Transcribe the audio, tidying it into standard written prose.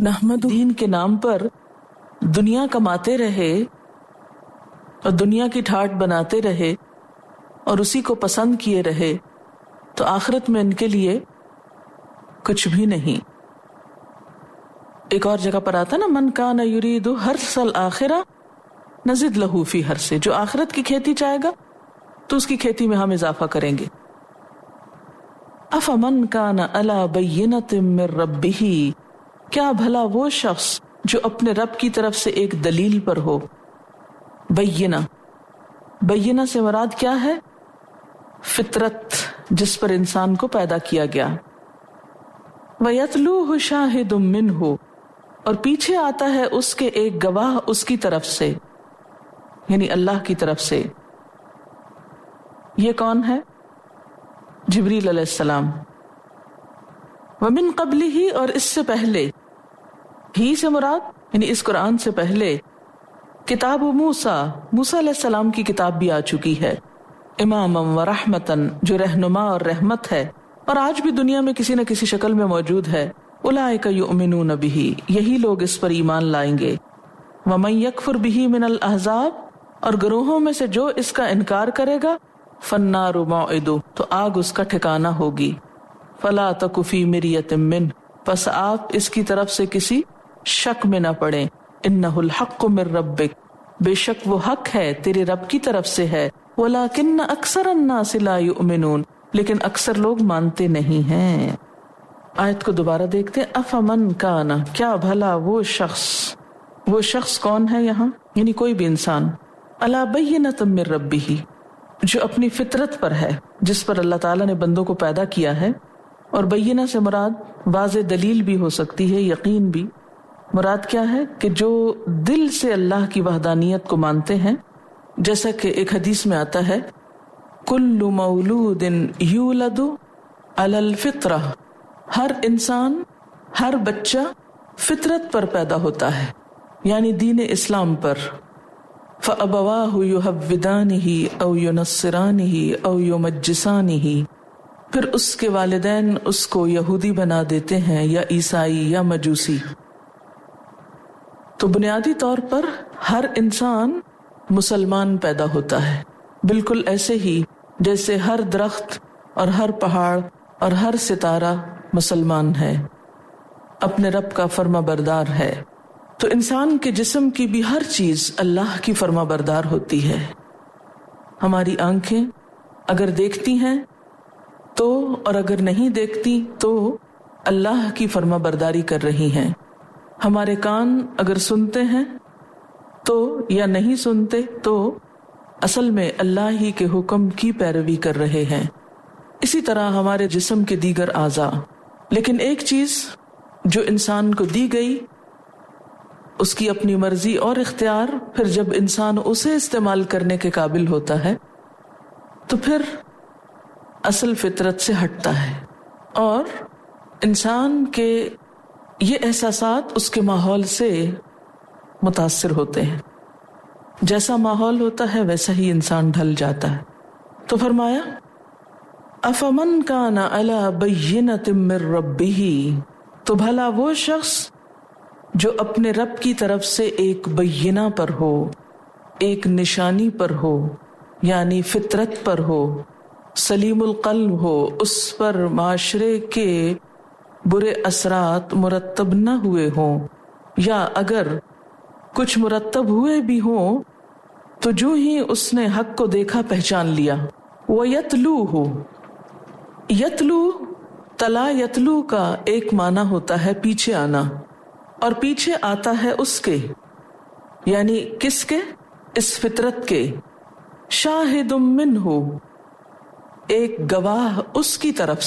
نحمد دین کے نام پر دنیا کماتے رہے اور دنیا کی ٹھاٹ بناتے رہے اور اسی کو پسند کیے رہے تو آخرت میں ان کے لیے کچھ بھی نہیں. ایک اور جگہ پر آتا نا من کان یرید حرث الآخرہ نزد لہ فی حرثہ، جو آخرت کی کھیتی چاہے گا تو اس کی کھیتی میں ہم اضافہ کریں گے. افمن کان علی بینۃ من ربہ، کیا بھلا وہ شخص جو اپنے رب کی طرف سے ایک دلیل پر ہو. بینہ سے مراد کیا ہے؟ فطرت جس پر انسان کو پیدا کیا گیا. وَيَتْلُوهُ شَاهِدٌ مِّنْهُ، اور پیچھے آتا ہے اس کے ایک گواہ اس کی طرف سے، یعنی اللہ کی طرف سے. یہ کون ہے؟ جبریل علیہ السلام. وَمِن قَبْلِهِ، اور اس سے پہلے، ہی سے مراد یعنی اس قرآن سے پہلے کتاب موسیٰ علیہ السلام کی کتاب بھی آ چکی ہے، اماماً و رحمتاً، جو رہنما اور رحمت ہے اور آج بھی دنیا میں کسی نہ کسی شکل میں موجود ہے. اولئک یؤمنون بہ، یہی لوگ اس پر ایمان لائیں گے. ومن یکفر بہ من الاحزاب، اور گروہوں میں سے جو اس کا انکار کرے گا، فالنار موعدہ، تو آگ اس کا ٹھکانہ ہوگی. فلا تک فی مریۃ منہ، پس آپ اس کی طرف سے کسی شک میں نہ پڑیں. انہ الحق من ربک، بے شک وہ حق ہے تیرے رب کی طرف سے ہے. ولکن اکثر الناس لا یؤمنون، لیکن اکثر لوگ مانتے نہیں ہیں. آیت کو دوبارہ دیکھتے ہیں. افمن کان، کیا بھلا وہ شخص کون ہے یہاں؟ یعنی کوئی بھی انسان. علی بینۃ من ربہ، جو اپنی فطرت پر ہے جس پر اللہ تعالیٰ نے بندوں کو پیدا کیا ہے. اور بینہ سے مراد واضح دلیل بھی ہو سکتی ہے، یقین بھی. مراد کیا ہے کہ جو دل سے اللہ کی وحدانیت کو مانتے ہیں، جیسا کہ ایک حدیث میں آتا ہے کل مولود یولد علی الفطرہ، ہر انسان، ہر بچہ فطرت پر پیدا ہوتا ہے، یعنی دین اسلام پر. فَأَبَوَاهُ يُحَوِّدَانِهِ أَوْ يُنَصِّرَانِهِ أَوْ يُمَجِّسَانِهِ، پھر اس کے والدین اس کو یہودی بنا دیتے ہیں یا عیسائی یا مجوسی. تو بنیادی طور پر ہر انسان مسلمان پیدا ہوتا ہے، بالکل ایسے ہی جیسے ہر درخت اور ہر پہاڑ اور ہر ستارہ مسلمان ہے، اپنے رب کا فرما بردار ہے. تو انسان کے جسم کی بھی ہر چیز اللہ کی فرما بردار ہوتی ہے. ہماری آنکھیں اگر دیکھتی ہیں تو، اور اگر نہیں دیکھتی تو اللہ کی فرما برداری کر رہی ہیں. ہمارے کان اگر سنتے ہیں تو یا نہیں سنتے تو اصل میں اللہ ہی کے حکم کی پیروی کر رہے ہیں. اسی طرح ہمارے جسم کے دیگر اعضاء. لیکن ایک چیز جو انسان کو دی گئی، اس کی اپنی مرضی اور اختیار، پھر جب انسان اسے استعمال کرنے کے قابل ہوتا ہے تو پھر اصل فطرت سے ہٹتا ہے، اور انسان کے یہ احساسات اس کے ماحول سے متاثر ہوتے ہیں. جیسا ماحول ہوتا ہے ویسا ہی انسان ڈھل جاتا ہے. تو فرمایا افمن کان علی بینۃ من ربہ، تو بھلا وہ شخص جو اپنے رب کی طرف سے ایک بینہ پر ہو، ایک نشانی پر ہو، یعنی فطرت پر ہو، سلیم القلب ہو، اس پر معاشرے کے برے اثرات مرتب نہ ہوئے ہوں، یا اگر کچھ مرتب ہوئے بھی ہوں تو جو ہی اس نے حق کو دیکھا پہچان لیا. وَيَتْلُوهُ، یتلو، تلا یتلو کا ایک معنی ہوتا ہے پیچھے آنا، اور پیچھے آتا ہے اس کے، یعنی کس کے؟ اس فطرت کے. شاہد منہ، ایک گواہ اس کی طرف